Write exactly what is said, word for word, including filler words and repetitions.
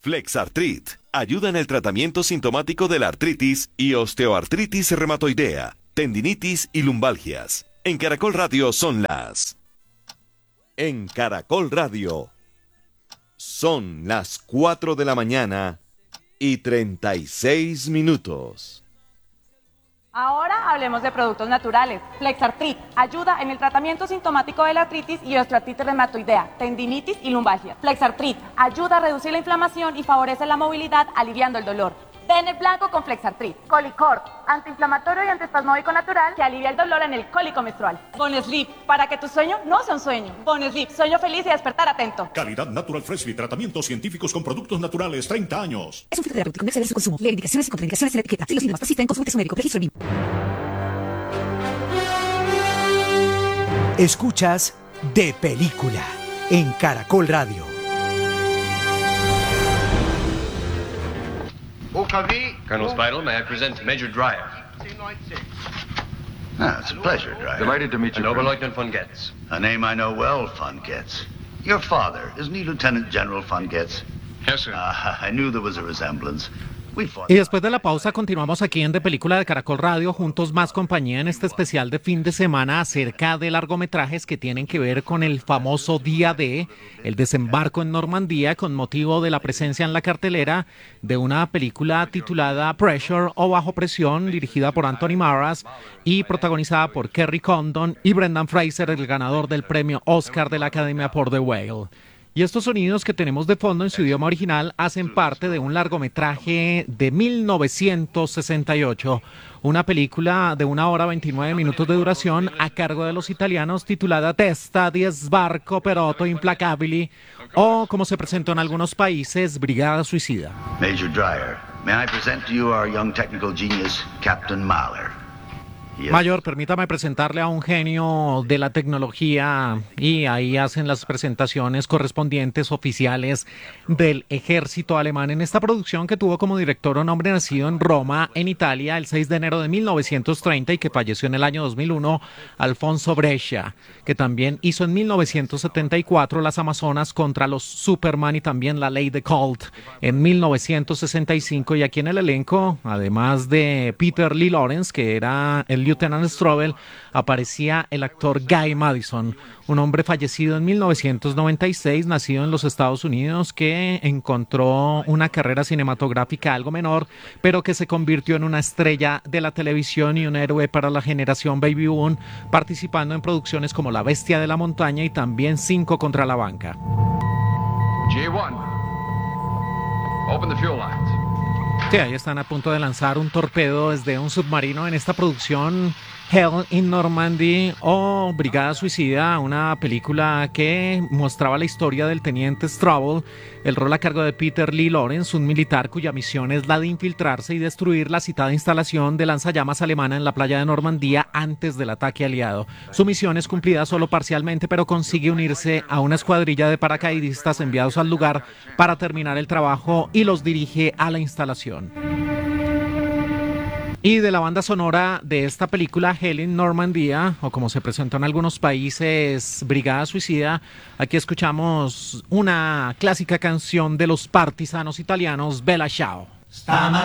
Flexartrit ayuda en el tratamiento sintomático de la artritis y osteoartritis reumatoidea, tendinitis y lumbalgias. En Caracol Radio son las... En Caracol Radio son las cuatro de la mañana y treinta y seis minutos. Ahora hablemos de productos naturales. Flexartrit ayuda en el tratamiento sintomático de la artritis y osteoartritis reumatoidea, tendinitis y lumbalgia. Flexartrit ayuda a reducir la inflamación y favorece la movilidad, aliviando el dolor. Den el blanco con Flexartrit. Colicor, antiinflamatorio y antiespasmódico natural que alivia el dolor en el cólico menstrual. Bonesleep, para que tu sueño no sea un sueño. Bonesleep, sueño feliz y despertar atento. Calidad Natural Freshly, tratamientos científicos con productos naturales, treinta años. Es un fitoterapéutico, no excede su consumo. Lee indicaciones y contraindicaciones en la etiqueta. Si los síntomas persisten, consulte a su médico. Registro B I M. Escuchas De Película en Caracol Radio. Colonel Speidel, may I present Major Dreyer? Ah, it's a pleasure, Dreyer. Delighted to meet you. And Oberleutnant von Getz. A name I know well, von Getz. Your father, isn't he Lieutenant General von Getz? Yes, sir. Ah, I knew there was a resemblance. Y después de la pausa continuamos aquí en De Película de Caracol Radio, juntos más compañía en este especial de fin de semana acerca de largometrajes que tienen que ver con el famoso Día D, el desembarco en Normandía, con motivo de la presencia en la cartelera de una película titulada Pressure o Bajo Presión, dirigida por Anthony Maras y protagonizada por Kerry Condon y Brendan Fraser, el ganador del premio Oscar de la Academia por The Whale. Y estos sonidos que tenemos de fondo en su idioma original hacen parte de un largometraje de mil novecientos sesenta y ocho, una película de una hora veintinueve minutos de duración a cargo de los italianos titulada Testa di Sbarco Perotto Implacabili, o como se presentó en algunos países, Brigada Suicida. Major Dreyer, may I present to you our young technical genius, Captain Mahler. Mayor, permítame presentarle a un genio de la tecnología, y ahí hacen las presentaciones correspondientes oficiales del ejército alemán en esta producción que tuvo como director un hombre nacido en Roma, en Italia, el seis de enero de mil novecientos treinta y que falleció en el año dos mil uno, Alfonso Brescia, que también hizo en mil novecientos setenta y cuatro Las Amazonas contra los Superman y también La Ley de Colt en mil novecientos sesenta y cinco, y aquí en el elenco, además de Peter Lee Lawrence, que era el Lieutenant Strobel, aparecía el actor Guy Madison, un hombre fallecido en mil novecientos noventa y seis, nacido en los Estados Unidos, que encontró una carrera cinematográfica algo menor, pero que se convirtió en una estrella de la televisión y un héroe para la generación Baby Boom, participando en producciones como La Bestia de la Montaña y también Cinco contra la Banca. G uno. Open the fuel lines. Sí, ahí están a punto de lanzar un torpedo desde un submarino en esta producción Hell in Normandy o Brigada Suicida, una película que mostraba la historia del teniente Strobel, el rol a cargo de Peter Lee Lawrence, un militar cuya misión es la de infiltrarse y destruir la citada instalación de lanzallamas alemana en la playa de Normandía antes del ataque aliado. Su misión es cumplida solo parcialmente, pero consigue unirse a una escuadrilla de paracaidistas enviados al lugar para terminar el trabajo y los dirige a la instalación. Y de la banda sonora de esta película, Hell in Normandía, o como se presentó en algunos países, Brigada Suicida, aquí escuchamos una clásica canción de los partisanos italianos, Bella Ciao.